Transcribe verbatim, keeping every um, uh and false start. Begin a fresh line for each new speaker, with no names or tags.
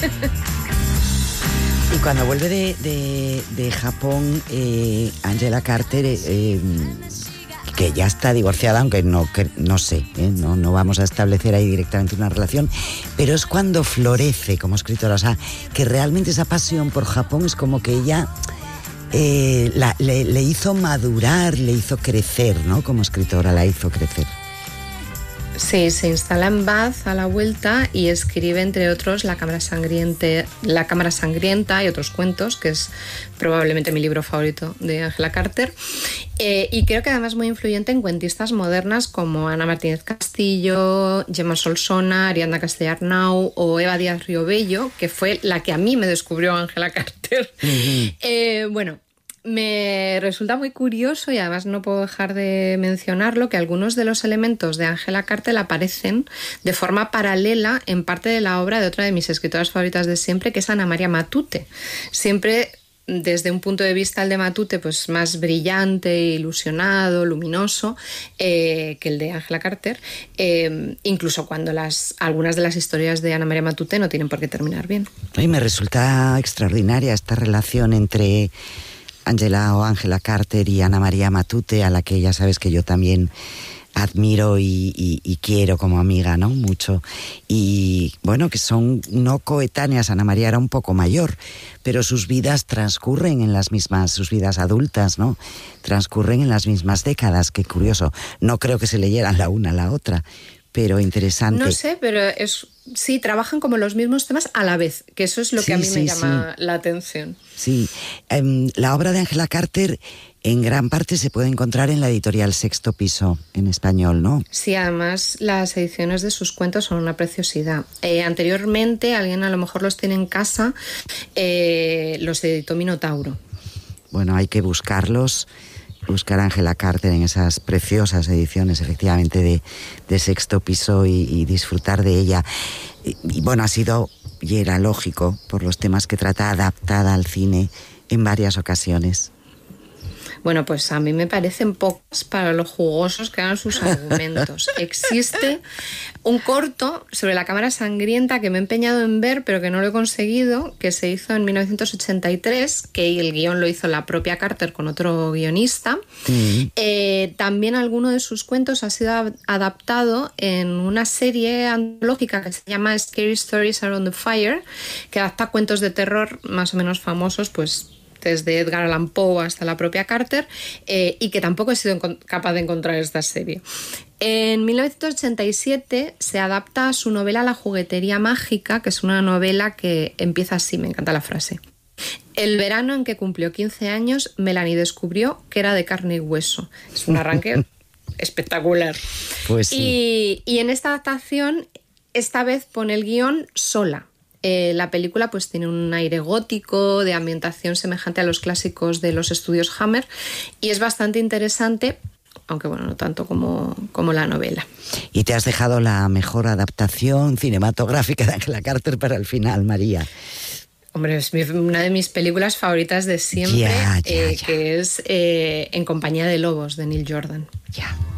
Y cuando vuelve de, de, de Japón, eh, Angela Carter, eh, que ya está divorciada, aunque no, que, no sé, ¿eh? no, no vamos a establecer ahí directamente una relación, pero es cuando florece como escritora, o sea, que realmente esa pasión por Japón es como que ella eh, la, le, le hizo madurar, le hizo crecer, ¿no? Como escritora la hizo crecer.
Sí, se instala en Bath a la vuelta y escribe, entre otros, La Cámara Sangrienta, La Cámara Sangrienta y otros cuentos, que es probablemente mi libro favorito de Angela Carter. Eh, y creo que además muy influyente en cuentistas modernas como Ana Martínez Castillo, Gemma Solsona, Ariadna Castellarnau o Eva Díaz Riobello, que fue la que a mí me descubrió Angela Carter. Uh-huh. Eh, bueno... Me resulta muy curioso, y además no puedo dejar de mencionarlo, que algunos de los elementos de Angela Carter aparecen de forma paralela en parte de la obra de otra de mis escritoras favoritas de siempre, que es Ana María Matute. Siempre desde un punto de vista, el de Matute, pues más brillante, ilusionado, luminoso, eh, que el de Angela Carter, eh, incluso cuando las, algunas de las historias de Ana María Matute no tienen por qué terminar bien.
Y me resulta extraordinaria esta relación entre Angela o Angela Carter y Ana María Matute, a la que ya sabes que yo también admiro y, y, y quiero como amiga, ¿no? Mucho. Y bueno, que son no coetáneas. Ana María era un poco mayor, pero sus vidas transcurren en las mismas, sus vidas adultas, ¿no? Transcurren en las mismas décadas. Qué curioso. No creo que se leyeran la una a la otra, pero interesante.
No sé, pero es... Sí, trabajan como los mismos temas a la vez, que eso es lo
sí,
que a mí
sí,
me llama
sí.
la atención.
Sí, um, la obra de Angela Carter en gran parte se puede encontrar en la editorial Sexto Piso, en español, ¿no?
Sí, además las ediciones de sus cuentos son una preciosidad. Eh, anteriormente, alguien a lo mejor los tiene en casa, eh, los editó Minotauro.
Bueno, hay que buscarlos, buscar a Angela Carter en esas preciosas ediciones, efectivamente, de, de Sexto Piso y, y disfrutar de ella. Y, y bueno, ha sido, y era lógico, por los temas que trata, adaptada al cine en varias ocasiones.
Bueno, pues a mí me parecen pocas para lo jugosos que eran sus argumentos. Existe un corto sobre La Cámara Sangrienta que me he empeñado en ver, pero que no lo he conseguido, que se hizo en mil novecientos ochenta y tres, que el guión lo hizo la propia Carter con otro guionista. Mm. Eh, también alguno de sus cuentos ha sido adaptado en una serie antológica que se llama Scary Stories Around the Fire, que adapta cuentos de terror más o menos famosos, pues desde Edgar Allan Poe hasta la propia Carter, eh, y que tampoco he sido capaz de encontrar esta serie. En mil novecientos ochenta y siete se adapta su novela La juguetería mágica, que es una novela que empieza así, me encanta la frase. El verano en que cumplió quince años, Melanie descubrió que era de carne y hueso. Es un arranque espectacular.
Pues sí.
Y, y en esta adaptación, esta vez pone el guión sola. Eh, la película pues tiene un aire gótico, de ambientación semejante a los clásicos de los estudios Hammer, y es bastante interesante, aunque bueno, no tanto como, como la novela.
Y te has dejado la mejor adaptación cinematográfica de Angela Carter para el final, María.
Hombre, es mi, una de mis películas favoritas de siempre,
ya, ya,
eh,
ya.
que es eh, En compañía de lobos, de Neil Jordan.
Ya.